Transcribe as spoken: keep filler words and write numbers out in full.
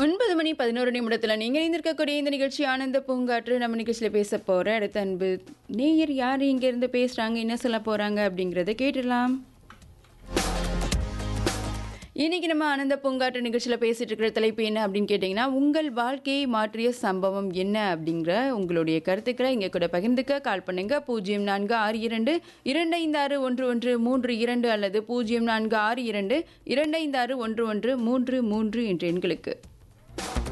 ஒன்பது மணி பதினொன்று நிமிடத்துல நீங்க இணைந்திருக்கக்கூடிய இந்த நிகழ்ச்சி ஆனந்த பூங்காற்று. நம்ம நிகழ்ச்சியில பேச போற அடுத்த அன்பு நேயர் யார், இங்க இருந்து பேசுறாங்க, என்ன சொல்ல போறாங்க அப்படிங்கறத கேட்டுடலாம். இன்னைக்கு நம்ம ஆனந்த பூங்காற்று நிகழ்ச்சியில பேசிட்டு இருக்கிற தலைப்பு என்ன அப்படின்னு கேட்டீங்கன்னா, உங்கள் வாழ்க்கையை மாற்றிய சம்பவம் என்ன அப்படிங்கிற உங்களுடைய கருத்துக்களை இங்க கூட பகிர்ந்துக்க கால் பண்ணுங்க. பூஜ்ஜியம் நான்கு ஆறு இரண்டு இரண்டு ஐந்து ஆறு ஒன்று ஒன்று மூன்று இரண்டு அல்லது பூஜ்ஜியம் நான்கு ஆறு இரண்டு இரண்டு ஐந்து ஆறு ஒன்று ஒன்று மூன்று மூன்று என்ற எண்களுக்கு.